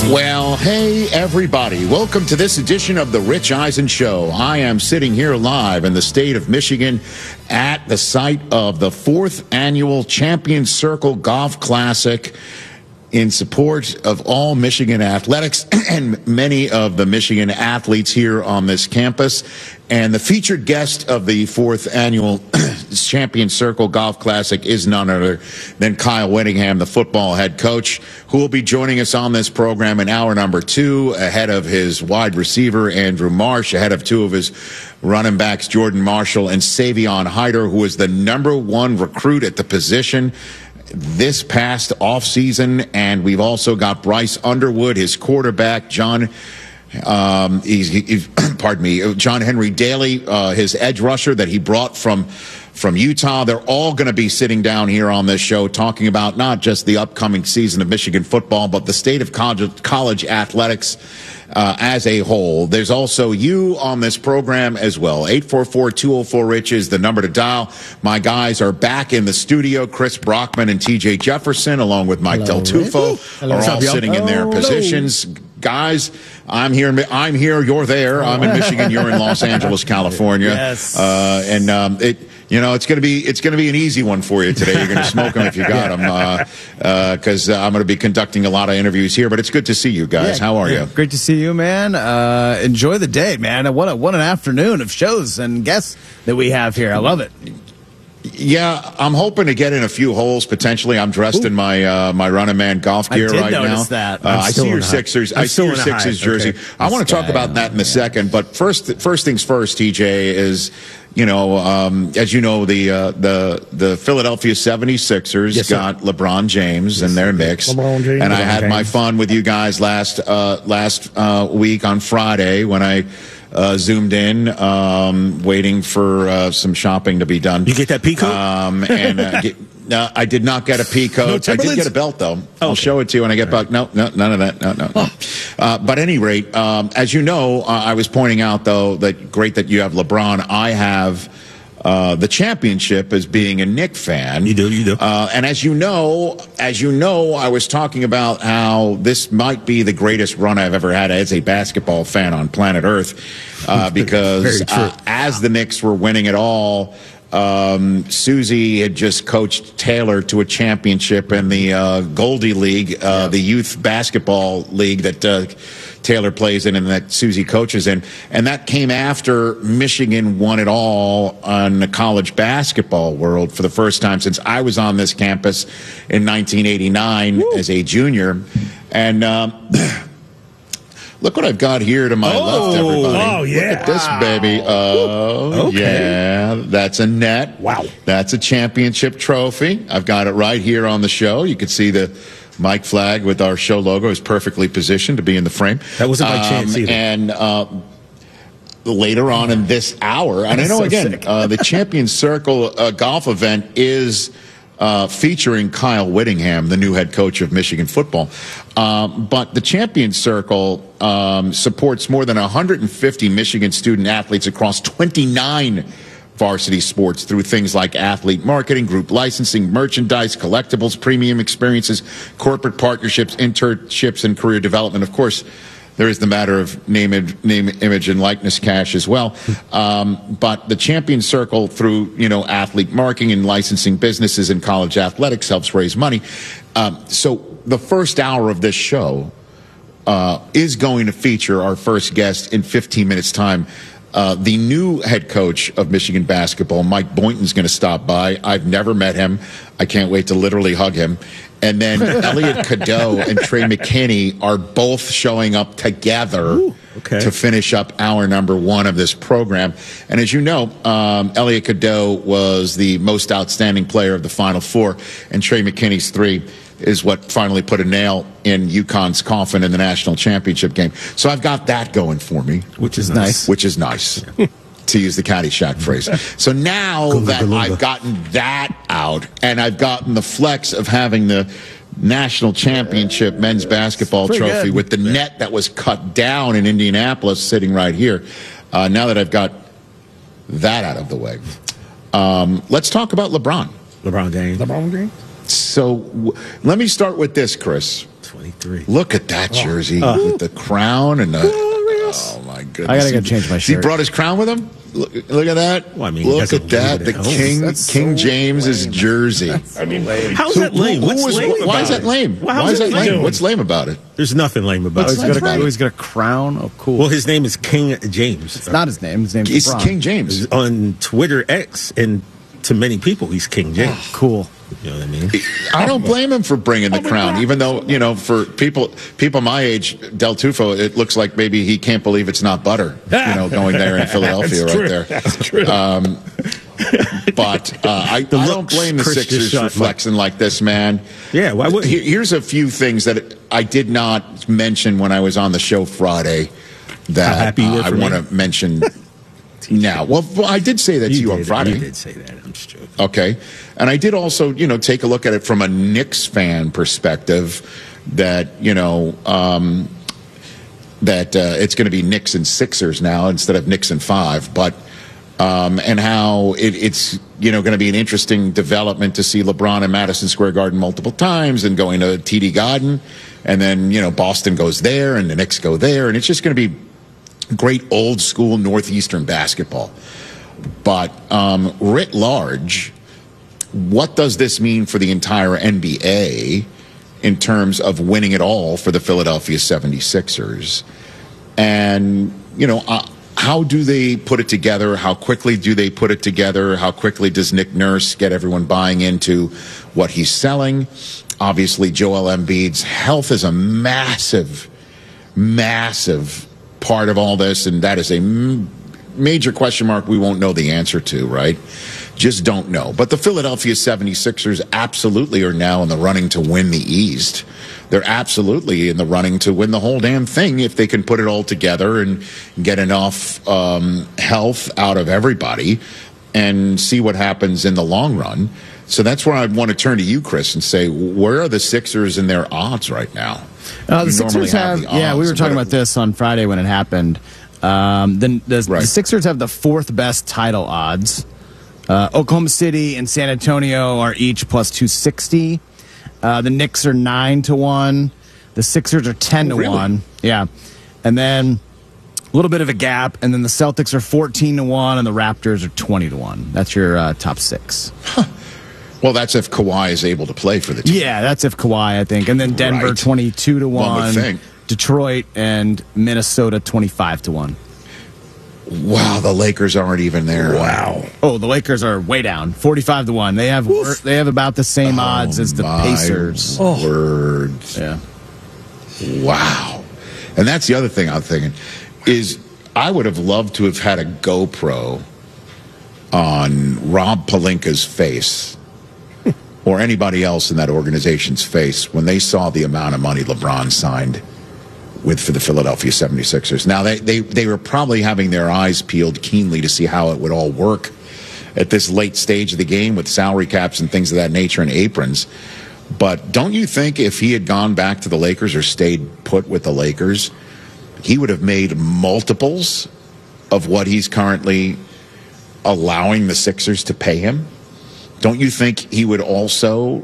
Well, hey, everybody. Welcome to this edition of The Rich Eisen Show. I am sitting here live in the state of Michigan at the site of the 4th Annual Champions Circle Golf Classic in support of all Michigan athletics and many of the Michigan athletes here on this campus. And the featured guest of the 4th Annual Champions Circle Golf Classic is none other than Kyle Whittingham, the football head coach, who will be joining us on this program in hour number 2, ahead of his wide receiver, Andrew Marsh, ahead of 2 of his running backs, Jordan Marshall and Savion Hyder, who is the #1 recruit at the position this past offseason. And we've also got Bryce Underwood, his quarterback, John Henry Daly, his edge rusher that he brought from Utah. They're all going to be sitting down here on this show talking about not just the upcoming season of Michigan football, but the state of college athletics as a whole. There's also you on this program as well. 844-204-RICH is the number to dial. My guys are back in the studio. Chris Brockman and TJ Jefferson, along with Mike Del Tufo, are all sitting in their positions. Guys, I'm here, you're there. I'm in Michigan, you're in Los Angeles, California. Yes. It's going to be an easy one for you today. You're going to smoke them if you got them, because I'm going to be conducting a lot of interviews here. But it's good to see you guys. How are you? Great to see you, man. Enjoy the day, man. What an afternoon of shows and guests that we have here. I love it. Yeah, I'm hoping to get in a few holes potentially. I'm dressed in my my Running Man golf gear right now. I did notice that. I see your Sixers. I see your Sixers jersey. Okay. I want to talk about that in a second. But first things first, TJ, is as you know, the Philadelphia 76ers got LeBron James in their mix. And I had my fun with you guys last week on Friday when I zoomed in, waiting for some shopping to be done. You get that P coat? No, I did not get a P coat. I did get a belt, though. I'll show it to you when I get back. No, none of that. No. But at any rate, as you know, I was pointing out, though, that great that you have LeBron. I have the championship as being a Knick fan. You do. And as you know, I was talking about how this might be the greatest run I've ever had as a basketball fan on planet Earth, because as the Knicks were winning it all, Susie had just coached Taylor to a championship in the Goldie League, the youth basketball league that Taylor plays in and that Susie coaches in. And that came after Michigan won it all on the college basketball world for the first time since I was on this campus in 1989 as a junior. And look what I've got here to my left, everybody. Oh, yeah. Look at this, baby. Oh, yeah. That's a net. Wow. That's a championship trophy. I've got it right here on the show. You can see the Mike flag with our show logo is perfectly positioned to be in the frame. That wasn't by chance either. And later on in this hour, and I know, the Champions Circle golf event is featuring Kyle Whittingham, the new head coach of Michigan football. But the Champions Circle supports more than 150 Michigan student athletes across 29 varsity sports through things like athlete marketing, group licensing, merchandise, collectibles, premium experiences, corporate partnerships, internships, and career development. Of course, there is the matter of name, image, and likeness cash as well. But the Champions Circle, through athlete marketing and licensing businesses and college athletics, helps raise money. So the first hour of this show is going to feature our first guest in 15 minutes' time. The new head coach of Michigan basketball, Mike Boynton's going to stop by. I've never met him. I can't wait to literally hug him. And then Elliot Cadeau and Trey McKinney are both showing up together to finish up hour number 1 of this program. And as you know, Elliot Cadeau was the most outstanding player of the Final Four, and Trey McKinney's 3 is what finally put a nail in UConn's coffin in the national championship game. So I've got that going for me. Which is nice. To use the Caddyshack phrase. So now that I've gotten that out, and I've gotten the flex of having the national championship men's basketball trophy with the net that was cut down in Indianapolis sitting right here, now that I've got that out of the way, let's talk about LeBron. LeBron James. So let me start with this, Chris. 23. Look at that jersey with the crown and the. Oh my goodness! I gotta go change my shirt. He brought his crown with him. Look at that. Well, I mean, look at that. The King lame. James's jersey. How's that lame? Why is that lame? Why is that lame? What's lame about it? There's nothing lame about it. He's got a crown. Oh, cool. Well, his name is King James. It's not his name. His name's It's LeBron. King James. On Twitter X, and to many people, he's King James. Cool. You know what I mean? I don't blame him for bringing the crown, even though, for people my age, Del Tufo, it looks like maybe he can't believe it's not butter, going there in Philadelphia right there. That's true. But I don't blame the Sixers for flexing like this, man. Yeah, why wouldn't you? Here's a few things that I did not mention when I was on the show Friday that How happy you were I for want me? to mention now. Well, I did say that to you on Friday. You did say that. I'm just joking. Okay. And I did also, take a look at it from a Knicks fan perspective that, that it's going to be Knicks and Sixers now instead of Knicks and 5. But, and how it's, going to be an interesting development to see LeBron in Madison Square Garden multiple times and going to TD Garden. And then, Boston goes there and the Knicks go there. And it's just going to be great old school Northeastern basketball. But writ large, what does this mean for the entire NBA in terms of winning it all for the Philadelphia 76ers? And, how do they put it together? How quickly do they put it together? How quickly does Nick Nurse get everyone buying into what he's selling? Obviously, Joel Embiid's health is a massive, massive part of all this, and that is a major question mark we won't know the answer to, right? Just don't know. But the Philadelphia 76ers absolutely are now in the running to win the East. They're absolutely in the running to win the whole damn thing if they can put it all together and get enough health out of everybody and see what happens in the long run. So that's where I want to turn to you, Chris, and say, where are the Sixers in their odds right now? The Sixers have, we were talking about this on Friday when it happened. The Sixers have the fourth best title odds. Oklahoma City and San Antonio are each plus 260. The Knicks are 9-1. The Sixers are 10-1. Yeah. And then a little bit of a gap. And then the Celtics are 14-1 and the Raptors are 20-1. That's your top six. Well, that's if Kawhi is able to play for the team. Yeah, that's if Kawhi, I think. And then Denver 22-1. Detroit and Minnesota 25-1. Wow, the Lakers aren't even there. Wow. Oh, the Lakers are way down, 45-1. They have about the same odds as the Pacers. Words. Yeah. Wow. And that's the other thing I'm thinking is I would have loved to have had a GoPro on Rob Pelinka's face or anybody else in that organization's face when they saw the amount of money LeBron signed for the Philadelphia 76ers. Now, they were probably having their eyes peeled keenly to see how it would all work at this late stage of the game with salary caps and things of that nature and aprons. But don't you think if he had gone back to the Lakers or stayed put with the Lakers, he would have made multiples of what he's currently allowing the Sixers to pay him? Don't you think he would also,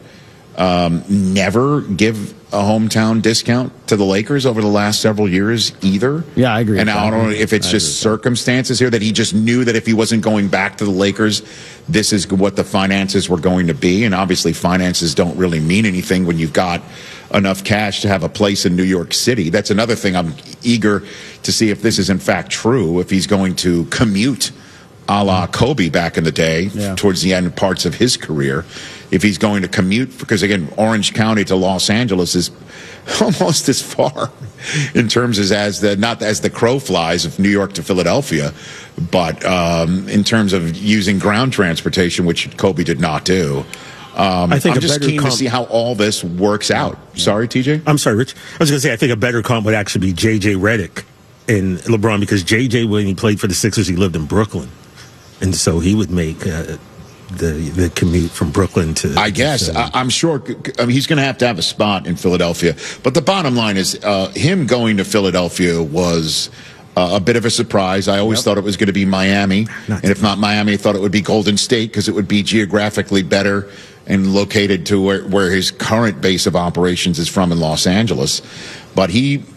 never give a hometown discount to the Lakers over the last several years either? Yeah, I agree. And I don't know if it's just circumstances here that he just knew that if he wasn't going back to the Lakers, this is what the finances were going to be. And obviously finances don't really mean anything when you've got enough cash to have a place in New York City. That's another thing I'm eager to see if this is in fact true, if he's going to commute a la Kobe back in the day, towards the end parts of his career, if he's going to commute, because again, Orange County to Los Angeles is almost as far in terms as not as the crow flies of New York to Philadelphia, but in terms of using ground transportation, which Kobe did not do. I think I'm just keen to see how all this works out. Yeah. Sorry, TJ? I'm sorry, Rich. I was going to say, I think a better comp would actually be J.J. Redick and LeBron, because J.J., when he played for the Sixers, he lived in Brooklyn. And so he would make the commute from Brooklyn to... I guess. I'm sure he's going to have a spot in Philadelphia. But the bottom line is him going to Philadelphia was a bit of a surprise. I always thought it was going to be Miami. And if not Miami, I thought it would be Golden State because it would be geographically better and located to where his current base of operations is from in Los Angeles. But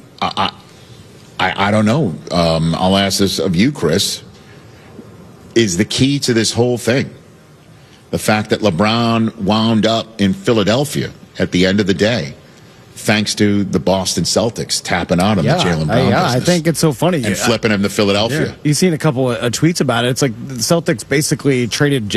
I don't know. I'll ask this of you, Chris. Is the key to this whole thing the fact that LeBron wound up in Philadelphia at the end of the day, thanks to the Boston Celtics tapping out on the Jaylen Brown business? I think it's so funny. And flipping him to Philadelphia. You've seen a couple of tweets about it. It's like the Celtics basically traded